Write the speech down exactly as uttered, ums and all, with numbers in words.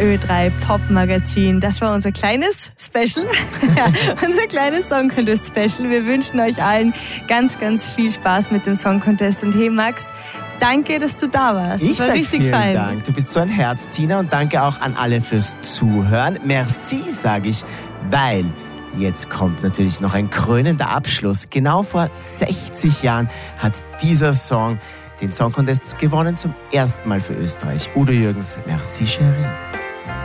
Ö drei Pop Magazin. Das war unser kleines Special, ja, unser kleines Song Contest Special. Wir wünschen euch allen ganz, ganz viel Spaß mit dem Song Contest. Und hey Max, danke, dass du da warst. Ich das war sag richtig vielen fein. Dank. Du bist so ein Herz, Tina, und danke auch an alle fürs Zuhören. Merci, sage ich, weil jetzt kommt natürlich noch ein krönender Abschluss. Genau vor sechzig Jahren hat dieser Song den Song Contest gewonnen, zum ersten Mal für Österreich. Udo Jürgens, merci chérie.